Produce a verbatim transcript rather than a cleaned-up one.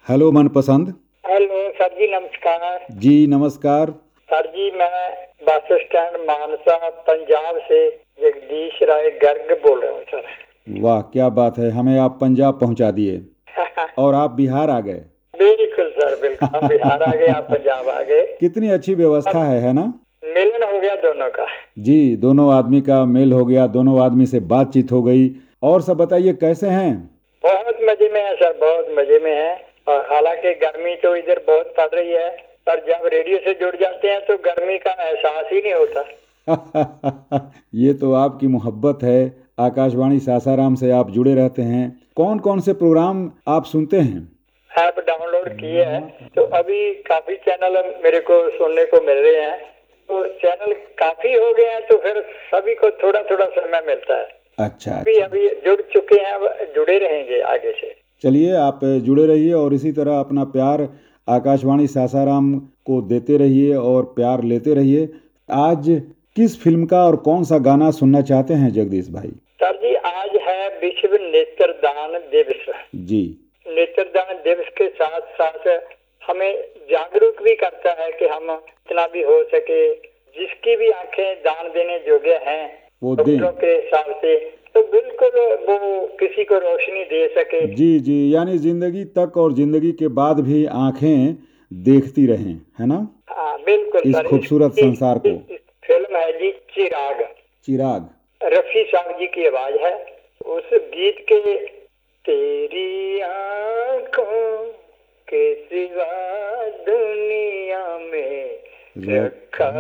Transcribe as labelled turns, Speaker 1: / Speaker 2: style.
Speaker 1: Hello मनपसंद।
Speaker 2: Hello sir जी, नमस्कार।
Speaker 1: जी नमस्कार।
Speaker 2: सर जी, मैं बस स्टैंड मानसा पंजाब से जगदीश राय गर्ग बोल रहा हूँ सर।
Speaker 1: वाह क्या बात है, हमें आप पंजाब पहुंचा दिए और आप बिहार आ गए।
Speaker 2: बिल्कुल सर, बिल्कुल। हम बिहार आ गए, आप पंजाब आ गए।
Speaker 1: कितनी अच्छी व्यवस्था है है ना।
Speaker 2: मिलन हो गया दोनों का।
Speaker 1: जी, दोनों आदमी का मेल हो गया, दोनों आदमी से बातचीत हो गई। और सब बताइए कैसे हैं।
Speaker 2: बहुत मजे में है सर, बहुत मजे में है। और हालांकि गर्मी तो इधर बहुत पड़ रही है, पर जब रेडियो से जुड़ जाते हैं तो गर्मी का एहसास ही नहीं होता।
Speaker 1: ये तो आपकी मोहब्बत है। आकाशवाणी सासाराम से आप जुड़े रहते हैं। कौन कौन से प्रोग्राम आप सुनते हैं।
Speaker 2: ऐप डाउनलोड किए हैं तो अभी काफी चैनल मेरे को सुनने को मिल रहे हैं। तो चैनल काफी हो गए हैं तो फिर सभी को थोड़ा थोड़ा समय मिलता है।
Speaker 1: अच्छा,
Speaker 2: अभी
Speaker 1: अच्छा।
Speaker 2: अभी जुड़ चुके हैं, अब जुड़े रहेंगे आगे से।
Speaker 1: चलिए आप जुड़े रहिए और इसी तरह अपना प्यार आकाशवाणी सासाराम को देते रहिए और प्यार लेते रहिए। आज किस फिल्म का और कौन सा गाना सुनना चाहते हैं जगदीश भाई।
Speaker 2: सर जी, आज है विश्व नेत्रदान दिवस।
Speaker 1: जी।
Speaker 2: नेत्रदान दिवस के साथ साथ हमें जागरूक भी करता है कि हम इतना भी हो सके जिसकी भी आंखें दान देने योग्य हैं
Speaker 1: वो
Speaker 2: डॉक्टरों
Speaker 1: दें।
Speaker 2: के हिसाब से, तो बिल्कुल वो किसी को रोशनी दे सके।
Speaker 1: जी जी, यानी जिंदगी तक और जिंदगी के बाद भी आंखें देखती रहें, है ना।
Speaker 2: हाँ बिल्कुल
Speaker 1: इस
Speaker 2: सर।
Speaker 1: खूबसूरत
Speaker 2: इस,
Speaker 1: संसार
Speaker 2: इस,
Speaker 1: को।
Speaker 2: इस फिल्म है जी चिराग।
Speaker 1: चिराग।
Speaker 2: रफी साहब जी की आवाज है। उस गीत के तेरी आंखों के सिवा दुनिया में रखा